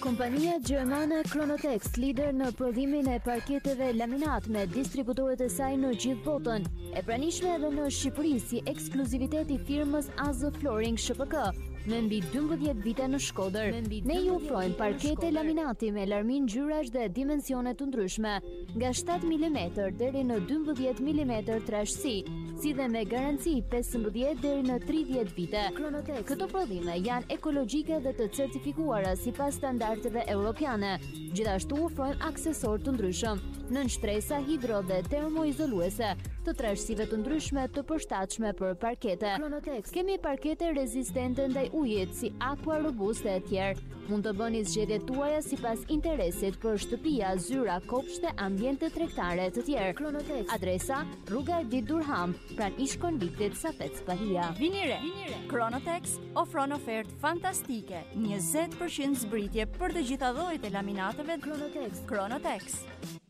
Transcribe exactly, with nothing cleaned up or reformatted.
Kompania gjermane Chronotex, lider në prodhimin e parketeve laminat me distributorët e saj në gjithë botën, e pranishme edhe në Shqipëri si ekskluzivitet i firmës A Z Flooring S P K, me mbi dymbëdhjetë vite në Shkodër. Ne ju ofrojmë parkete laminati me larmin ngjyrash dhe dimensione të ndryshme, nga shtatë milimetra deri në dymbëdhjetë milimetra trashësi, si dhe me garanci pesëmbëdhjetë deri në tridhjetë vite. Chronotex. Këto prodhime janë ekologjike dhe të certifikuara sipas standardeve europiane. Gjithashtu ofrojmë aksesor të ndryshëm, nënshtresa hidro dhe termoizoluese, të trashësive të ndryshme të përshtatshme për parkete. Chronotex. Kemi parkete rezistente ndaj ujit, si Aqua Robuste e tjerë. Mund të bëni zgjedhjet tuaja sipas interesit për shtëpia, zyra, kopshte, ambiente tregtare të tjerë. Chronotex. Adresa: Rruga e Dit Durham, pranë Ish Konviktit Safet Spahia. Vini re. Chronotex ofron ofertë fantastike, njëzet përqind zbritje për të gjitha llojet e laminateve. Chronotex. Chronotex.